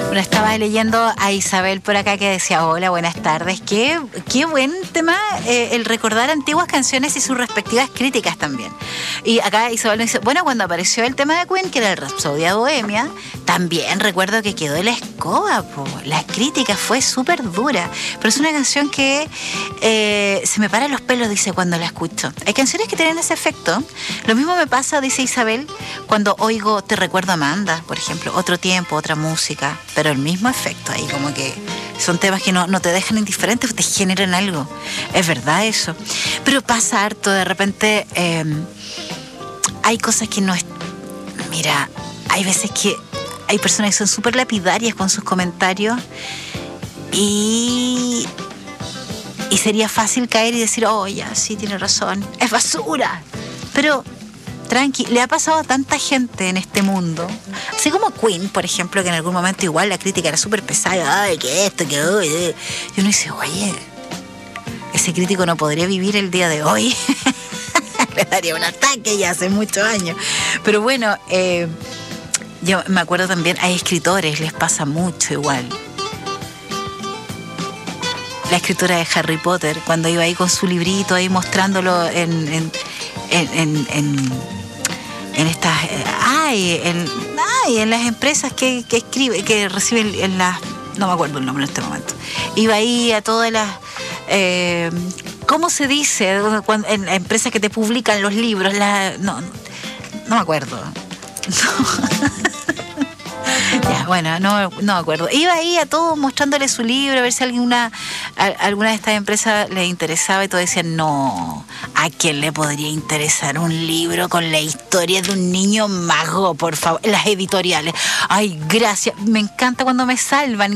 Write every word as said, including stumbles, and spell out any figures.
Bueno, estaba leyendo a Isabel por acá que decía, hola, buenas tardes. Qué, qué buen tema eh, el recordar antiguas canciones y sus respectivas críticas también. Y acá Isabel nos dice, bueno, cuando apareció el tema de Queen, que era el Rapsodia Bohemia, también recuerdo que quedó la escoba, po. La crítica fue súper dura, pero es una canción que eh, se me paran los pelos, dice, cuando la escucho. Hay canciones que tienen ese efecto. Lo mismo me pasa, dice Isabel, cuando oigo Te recuerdo Amanda, por ejemplo, otro tiempo, otra música, pero el mismo efecto ahí, como que son temas que no, no te dejan indiferente, te generan algo. Es verdad eso. Pero pasa harto, de repente eh, hay cosas que no es... Mira, hay veces que hay personas que son súper lapidarias con sus comentarios y... y sería fácil caer y decir, oh, ya, sí, tiene razón, es basura. Pero... tranqui, le ha pasado a tanta gente en este mundo. Así como Queen, por ejemplo, que en algún momento igual la crítica era súper pesada. Ay, que esto, que hoy. Y uno dice, oye, ese crítico no podría vivir el día de hoy. Le daría un ataque ya hace muchos años. Pero bueno, eh, yo me acuerdo también, hay escritores, les pasa mucho igual. La escritora de Harry Potter, cuando iba ahí con su librito, ahí mostrándolo en... en, en, en, en en estas ay en, ay, en las empresas que, que escribe, que reciben en las, no me acuerdo el nombre en este momento, iba ahí a todas las eh, ¿cómo se dice? Cuando, en las empresas que te publican los libros, la, no, no, no me acuerdo. No. Ya, bueno, no, no me acuerdo. Iba ahí a todos mostrándole su libro, a ver si alguna, a, alguna de estas empresas le interesaba y todos decían, no, ¿a quién le podría interesar un libro con la historia de un niño mago, por favor? Las editoriales. Ay, gracias, me encanta cuando me salvan.